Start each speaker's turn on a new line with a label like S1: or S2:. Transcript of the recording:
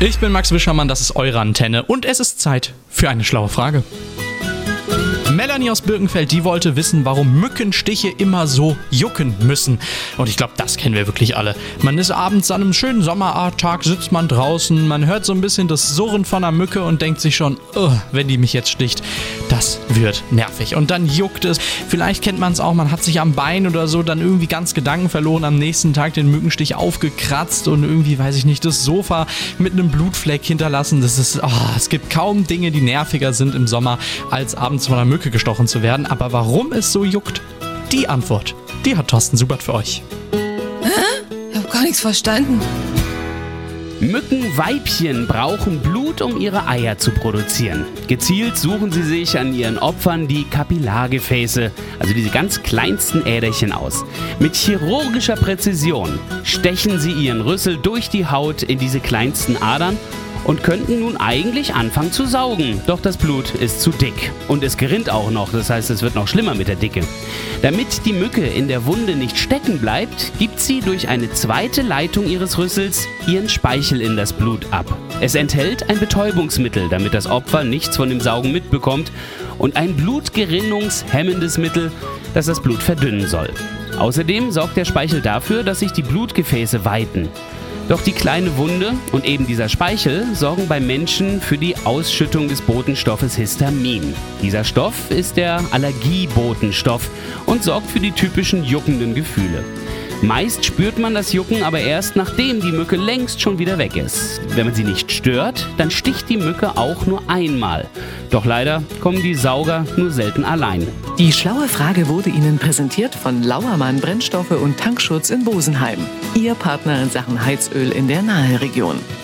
S1: Ich bin Max Wischermann, das ist eure Antenne und es ist Zeit für eine schlaue Frage. Melanie aus Birkenfeld, die wollte wissen, warum Mückenstiche immer so jucken müssen. Und ich glaube, das kennen wir wirklich alle. Man ist abends an einem schönen Sommertag, sitzt man draußen, man hört so ein bisschen das Surren von einer Mücke und denkt sich schon, wenn die mich jetzt sticht, das wird nervig. Und dann juckt es. Vielleicht kennt man es auch, man hat sich am Bein oder so dann irgendwie ganz Gedanken verloren, am nächsten Tag den Mückenstich aufgekratzt und irgendwie, weiß ich nicht, das Sofa mit einem Blutfleck hinterlassen. Es gibt kaum Dinge, die nerviger sind im Sommer, als abends von einer Mücke gestochen zu werden. Aber warum es so juckt, die Antwort, die hat Thorsten Subert für euch.
S2: Ich habe gar nichts verstanden.
S3: Mückenweibchen brauchen Blut, um ihre Eier zu produzieren. Gezielt suchen sie sich an ihren Opfern die Kapillargefäße, also diese ganz kleinsten Äderchen aus. Mit chirurgischer Präzision stechen sie ihren Rüssel durch die Haut in diese kleinsten Adern und könnten nun eigentlich anfangen zu saugen. Doch das Blut ist zu dick. Und es gerinnt auch noch, das heißt, es wird noch schlimmer mit der Dicke. Damit die Mücke in der Wunde nicht stecken bleibt, gibt sie durch eine zweite Leitung ihres Rüssels ihren Speichel in das Blut ab. Es enthält ein Betäubungsmittel, damit das Opfer nichts von dem Saugen mitbekommt, und ein blutgerinnungshemmendes Mittel, das das Blut verdünnen soll. Außerdem sorgt der Speichel dafür, dass sich die Blutgefäße weiten. Doch die kleine Wunde und eben dieser Speichel sorgen beim Menschen für die Ausschüttung des Botenstoffes Histamin. Dieser Stoff ist der Allergiebotenstoff und sorgt für die typischen juckenden Gefühle. Meist spürt man das Jucken aber erst, nachdem die Mücke längst schon wieder weg ist. Wenn man sie nicht stört, dann sticht die Mücke auch nur einmal. Doch leider kommen die Sauger nur selten allein.
S4: Die schlaue Frage wurde Ihnen präsentiert von Lauermann Brennstoffe und Tankschutz in Bosenheim. Ihr Partner in Sachen Heizöl in der Naheregion.